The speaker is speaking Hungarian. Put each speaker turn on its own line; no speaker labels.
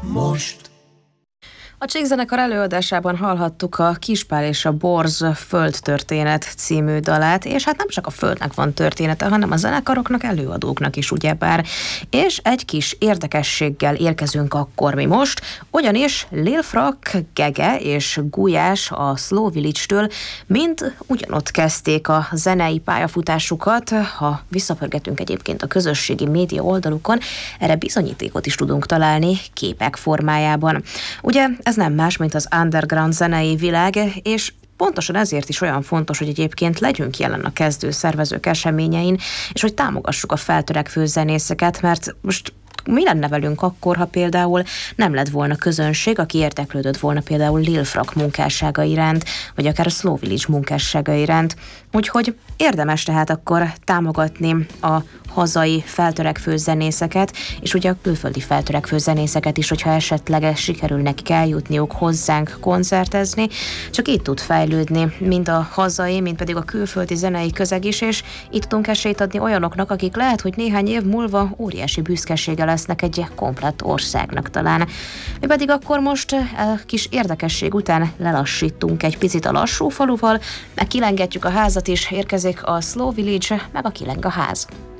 most.
A Csíkzenekar előadásában hallhattuk a Kispál és a Borz Földtörténet című dalát, és hát nem csak a Földnek van története, hanem a zenekaroknak, előadóknak is ugyebár. És egy kis érdekességgel érkezünk akkor mi most, ugyanis Lil Frak, Gege és Gulyás a Slow Village-től mind ugyanott kezdték a zenei pályafutásukat. Ha visszapörgetünk egyébként a közösségi média oldalukon, erre bizonyítékot is tudunk találni képek formájában. Ugye ez nem más, mint az underground zenei világ, és pontosan ezért is olyan fontos, hogy egyébként legyünk jelen a kezdő szervezők eseményein, és hogy támogassuk a feltörekvő zenészeket, mert most mi lenne velünk akkor, ha például nem lett volna közönség, aki érdeklődött volna például Lil Frak munkássága iránt, vagy akár a Slow Village munkássága iránt. Úgyhogy érdemes tehát akkor támogatni a hazai feltörekvő zenészeket, és ugye a külföldi feltörekvő zenészeket is, hogyha esetleg sikerül nekik eljutniuk hozzánk koncertezni, csak így tud fejlődni mind a hazai, mind pedig a külföldi zenei közeg is, és így tudunk esélyt adni olyanoknak, akik lehet, hogy néhány év múlva óriási büszkesége lesznek egy komplett országnak talán. Mi pedig akkor most a kis érdekesség után lelassítunk egy picit a lassú faluval, meg kilengetjük a házat is, érkezik a Slow Village, meg a Kileng a ház.